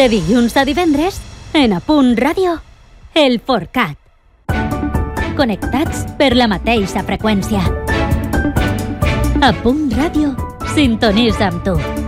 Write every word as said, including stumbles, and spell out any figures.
De dilluns a divendres, en A Punt Ràdio, el Forcat. Connectats per la mateixa freqüència. A Punt Ràdio, sintonitza amb tu.